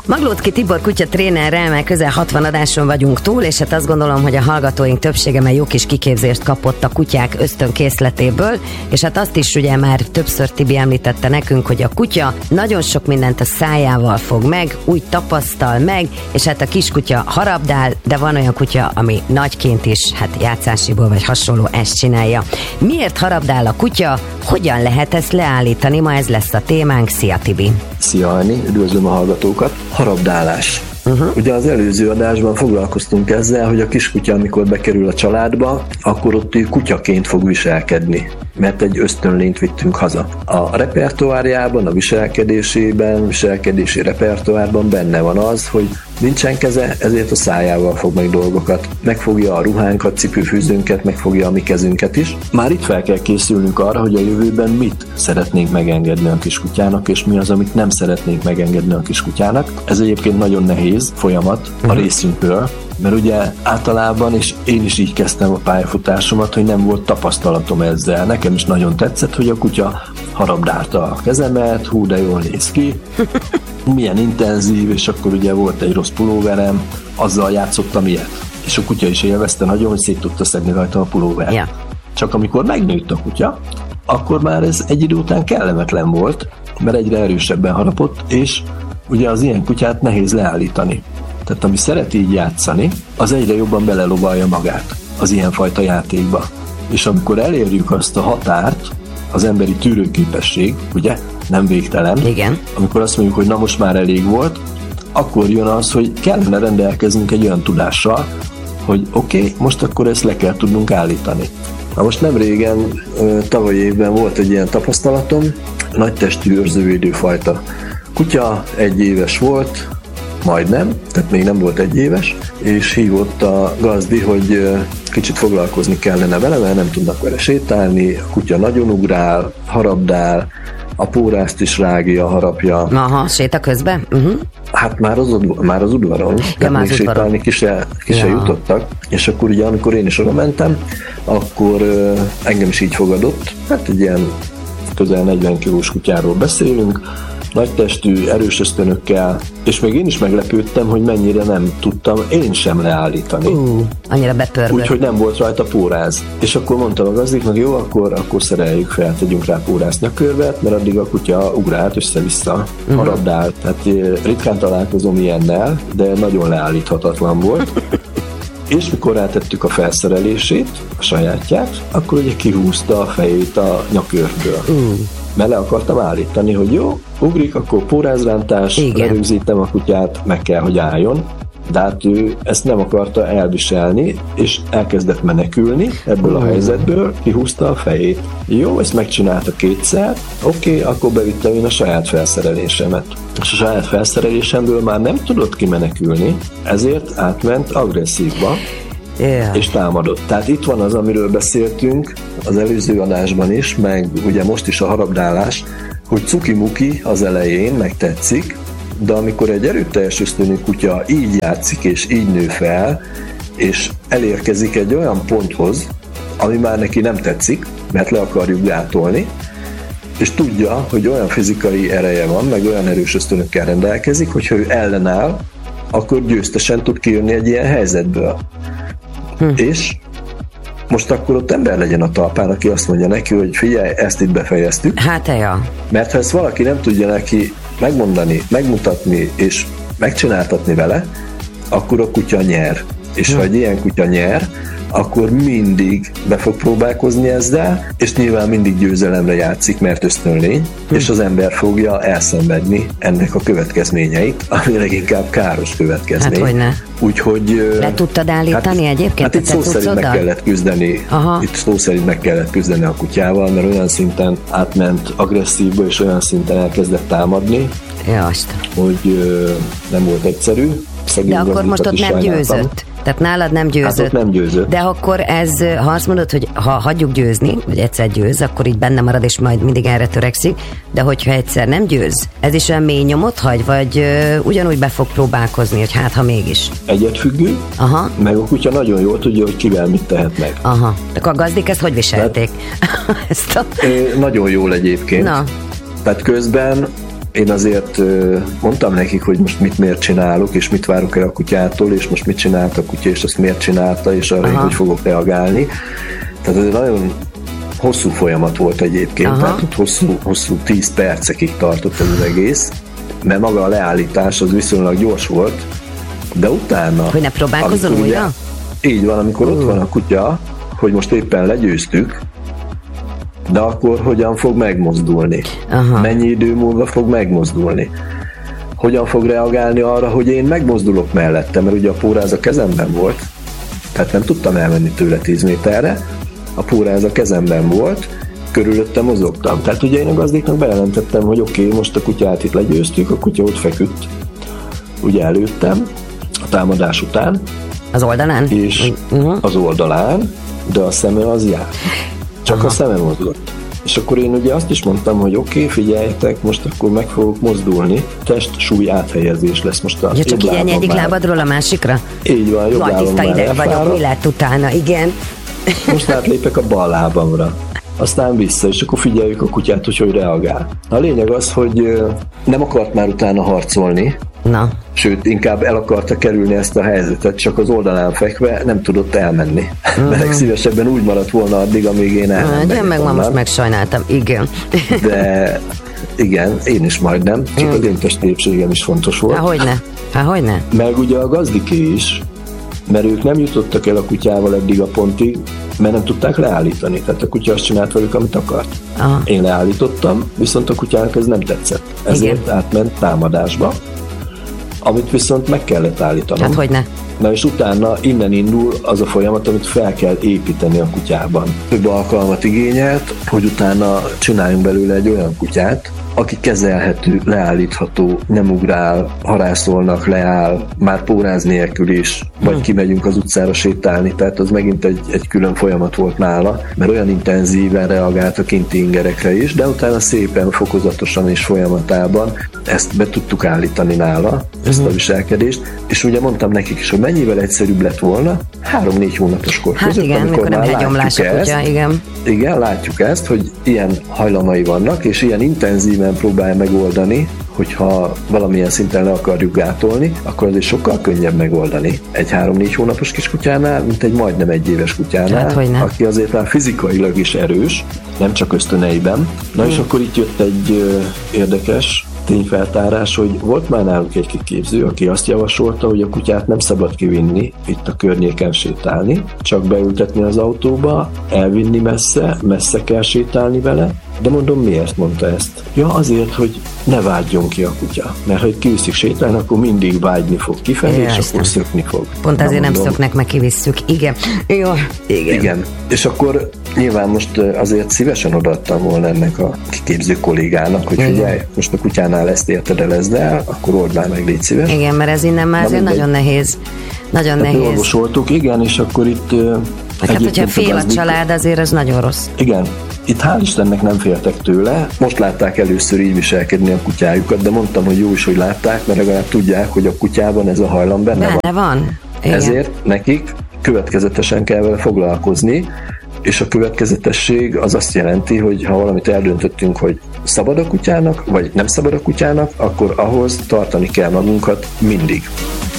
Maglóczky Tibor kutyatrénerrel már közel 60 adáson vagyunk túl, és hát azt gondolom, hogy a hallgatóink többsége már jó kis kiképzést kapott a kutyák ösztönkészletéből, és hát azt is ugye már többször Tibi említette nekünk, hogy a kutya nagyon sok mindent a szájával fog meg, úgy tapasztal meg, és hát a kiskutya harabdál, de van olyan kutya, ami nagyként is, hát játszásiból vagy hasonló ezt csinálja. Miért harabdál a kutya? Hogyan lehet ezt leállítani? Ma ez lesz a témánk. Szia, Tibi! Szia, Ajni! Üdvözlöm a hallgatókat! Harabdálás. Ugye az előző adásban foglalkoztunk ezzel, hogy a kiskutya, amikor bekerül a családba, akkor ott ő kutyaként fog viselkedni, mert egy ösztönlényt vittünk haza. A repertoárjában, a viselkedési repertoárban benne van az, hogy nincsen keze, ezért a szájával fog meg dolgokat. Megfogja a ruhánkat, cipőfűzőnket, megfogja a mi kezünket is. Már itt fel kell készülnünk arra, hogy a jövőben mit szeretnénk megengedni a kiskutyának, és mi az, amit nem szeretnénk megengedni a kiskutyának. Ez egyébként nagyon nehéz folyamat a részünkről, mert ugye általában, és én is így kezdtem a pályafutásomat, hogy nem volt tapasztalatom ezzel. Nekem is nagyon tetszett, hogy a kutya harabdálta a kezemet, hú, de jól néz ki, milyen intenzív, és akkor ugye volt egy rossz pulóverem, azzal játszottam ilyet. És a kutya is élvezte nagyon, hogy szét tudta szedni rajta a pulóvert. Yeah. Csak amikor megnőtt a kutya, akkor már ez egy idő után kellemetlen volt, mert egyre erősebben harapott, és ugye az ilyen kutyát nehéz leállítani. Tehát ami szeret így játszani, az egyre jobban belelovalja magát az ilyenfajta játékba. És amikor elérjük azt a határt, az emberi tűrőképesség, ugye, nem végtelen. Igen. Amikor azt mondjuk, hogy na most már elég volt, akkor jön az, hogy kellene rendelkeznünk egy olyan tudással, hogy oké, most akkor ezt le kell tudnunk állítani. Na most nem régen, tavaly évben volt egy ilyen tapasztalatom, nagytestű őrzővédőfajta kutya, 1 éves volt, majdnem, tehát még nem volt 1 éves, és hívott a gazdi, hogy kicsit foglalkozni kellene vele, mert nem tudnak vele sétálni, a kutya nagyon ugrál, harabdál, a pórázt is rágja, harapja. Aha, séta közben? Hát már az udvaron, tehát még sétálni ki se jutottak, és akkor ugye, amikor én is oda mentem, akkor engem is így fogadott, hát egy ilyen közel 40 kilós kutyáról beszélünk, nagytestű, erős ösztönökkel, és még én is meglepődtem, hogy mennyire nem tudtam én sem leállítani. Annyira bepörgött. Úgyhogy nem volt rajta póráz. És akkor mondtam a gazdiknak, jó, akkor szereljük fel, tegyünk rá póráz nyakörvet, mert addig a kutya ugrált össze-vissza, harabdált. Tehát ritkán találkozom ilyennel, de nagyon leállíthatatlan volt. És mikor rátettük a felszerelését, a sajátját, akkor ugye kihúzta a fejét a nyakőrből. Mert le akartam állítani, hogy jó, ugrik, akkor pórázrántás, lerögzítem a kutyát, meg kell, hogy álljon. De hát ő ezt nem akarta elviselni, és elkezdett menekülni ebből a helyzetből, kihúzta a fejét. Jó, ezt megcsinálta 2-szer, oké, akkor bevittem én a saját felszerelésemet. És a saját felszerelésemből már nem tudott kimenekülni, ezért átment agresszívba, és támadott. Tehát itt van az, amiről beszéltünk az előző adásban is, meg ugye most is a harabdálás, hogy cuki-muki az elején, meg tetszik, de amikor egy erőteljes ösztönű kutya így játszik és így nő fel, és elérkezik egy olyan ponthoz, ami már neki nem tetszik, mert le akarjuk gátolni, és tudja, hogy olyan fizikai ereje van, meg olyan erős ösztönökkel rendelkezik, hogyha ő ellenáll, akkor győztesen tud kijönni egy ilyen helyzetből. És most akkor ott ember legyen a talpán, aki azt mondja neki, hogy figyelj, ezt itt befejeztük. Hát Mert ha ezt valaki nem tudja neki megmondani, megmutatni és megcsináltatni vele, akkor a kutya nyer. És ha egy ilyen kutya nyer, akkor mindig be fog próbálkozni ezzel, és nyilván mindig győzelemre játszik, mert ösztönlény, és az ember fogja elszenvedni ennek a következményeit, ami leginkább káros következmény. Hát hogyne. Úgyhogy... Le tudtad állítani egyébként? Hát itt szó szerint meg kellett küzdeni. Itt szó szerint meg kellett küzdeni a kutyával, mert olyan szinten átment agresszívba, és olyan szinten elkezdett támadni, hogy nem volt egyszerű. De akkor most ott nem győzött. Tehát nálad nem győzött. Hát ott nem győzött. De akkor ha azt mondod, hogy ha hagyjuk győzni, vagy egyszer győz, akkor így benne marad, és majd mindig erre törekszik, de hogyha egyszer nem győz, ez is olyan mély nyomot hagy, vagy ugyanúgy be fog próbálkozni, hogy hát, ha mégis? Egyetfüggő, meg a kutya nagyon jól tudja, hogy kivel mit tehet meg. Akkor a gazdik ezt hogy viselték? Nagyon jól egyébként. Tehát közben én azért mondtam nekik, hogy most miért csinálok, és mit várok el a kutyától, és most mit csinált a kutya, és azt miért csinálta, és arra hogy fogok reagálni. Tehát ez nagyon hosszú folyamat volt egyébként, tehát hosszú 10 percekig tartott ez az egész, mert maga a leállítás az viszonylag gyors volt, de utána... Hogy ne próbálkozzon újra? Így van, amikor ott van a kutya, hogy most éppen legyőztük, de akkor hogyan fog megmozdulni? Mennyi idő múlva fog megmozdulni? Hogyan fog reagálni arra, hogy én megmozdulok mellette, mert ugye a póráz a kezemben volt, tehát nem tudtam elmenni tőle 10 méterre, a póráz a kezemben volt, körülötte mozogtam. Tehát ugye én a gazdéknak bejelentettem, hogy oké, most a kutyát itt legyőztük, a kutya ott feküdt ugye előttem, a támadás után. Az oldalán? És az oldalán, de a szeme az jár. Csak a szeme mozgott. És akkor én ugye azt is mondtam, hogy oké, figyeljetek, most akkor meg fogok mozdulni, test-súly áthelyezés lesz most a ja, csak ilyen egyik lábadról a másikra? Így van, jobb lábam már ideg vagyok, mi lett utána, igen. Most átlépek a bal lábamra. Aztán vissza, és akkor figyeljük a kutyát, hogy reagál. A lényeg az, hogy nem akart már utána harcolni, sőt, inkább el akarta kerülni ezt a helyzetet, csak az oldalán fekve nem tudott elmenni. Mert szívesebben úgy maradt volna addig, amíg én elmennék. Én meg ma most megsajnáltam, igen. De igen, én is majdnem, csak az én testépségem is fontos volt. Hogyne? Meg ugye a gazdiké is, mert ők nem jutottak el a kutyával eddig a pontig, mert nem tudták leállítani. Tehát a kutya azt csinált velük, amit akart. Én leállítottam, viszont a kutyának ez nem tetszett. Ezért átment támadásba, amit viszont meg kellett állítanom. Hát hogyne? Na és utána innen indul az a folyamat, amit fel kell építeni a kutyában. Több alkalmat igényelt, hogy utána csináljunk belőle egy olyan kutyát, aki kezelhető, leállítható, nem ugrál, harászolnak, leáll, már póráz nélkül is, vagy kimegyünk az utcára sétálni, tehát az megint egy külön folyamat volt nála, mert olyan intenzíven reagált a kinti ingerekre is, de utána szépen, fokozatosan és folyamatában ezt be tudtuk állítani nála, ezt a viselkedést, és ugye mondtam nekik is, hogy mennyivel egyszerűbb lett volna 3-4 hónapos kor között, hát igen, amikor nem hegyomlás a kutya, igen. Igen, látjuk ezt, hogy ilyen hajlamai vannak, és ilyen intenzíven próbálja megoldani, hogyha valamilyen szinten le akarjuk gátolni, akkor azért sokkal könnyebb megoldani egy 3-4 hónapos kiskutyánál, mint egy majdnem 1 éves kutyánál, hát, aki azért már fizikailag is erős, nem csak ösztöneiben. Na és akkor itt jött egy érdekes tényfeltárás, hogy volt már nálunk egy kiképző, aki azt javasolta, hogy a kutyát nem szabad kivinni, itt a környéken sétálni, csak beültetni az autóba, elvinni messze kell sétálni vele, de mondom, miért mondta ezt? Ja, azért, hogy ne vágyjon ki a kutya, mert ha kiviszik sétálni, akkor mindig vágyni fog kifelé, és akkor szökni fog. Pont azért nem szöknek, meg kivisszük. Igen. Jó, igen. És akkor nyilván most azért szívesen odaadtam volna ennek a kiképző kollégának, hogy figyelj, most a kutyánál ezt értedelezd el, akkor old már meg, légy szíves. Igen, mert ez innen már azért nagyon nehéz. Nagyon nehéz. Orvosoltuk, igen, és akkor itt hát, hogyha fél a család, azért ez nagyon rossz. Igen. Itt hál' Istennek nem féltek tőle, most látták először így viselkedni a kutyájukat, de mondtam, hogy jó is, hogy látták, mert legalább tudják, hogy a kutyában ez a hajlam benne van. Igen. Ezért nekik következetesen kell vele foglalkozni, és a következetesség az azt jelenti, hogy ha valamit eldöntöttünk, hogy szabad a kutyának, vagy nem szabad a kutyának, akkor ahhoz tartani kell magunkat mindig.